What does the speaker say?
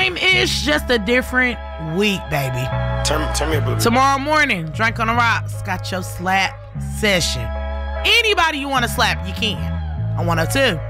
same-ish, just a different week, baby. Turn me up a little. Tomorrow morning, Drink on the Rocks got your slap session. Anybody you want to slap, you can. On 102.